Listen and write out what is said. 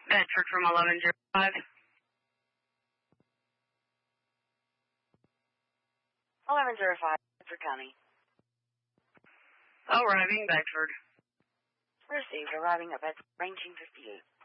Bedford from 1105. 1105, Bedford County. Arriving Bedford. Received, arriving at Bedford, ranging 58.